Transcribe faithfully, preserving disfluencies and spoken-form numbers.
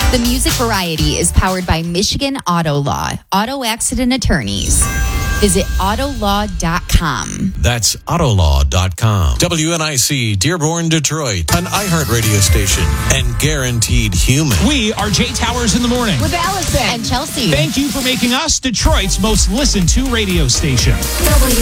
The Music Variety is powered by Michigan Auto Law, auto accident attorneys. Visit auto law dot com. That's auto law dot com. W N I C, Dearborn, Detroit, an iHeartRadio station and guaranteed human. We are Jay Towers in the morning. With Allison and Chelsea. Thank you for making us Detroit's most listened to radio station.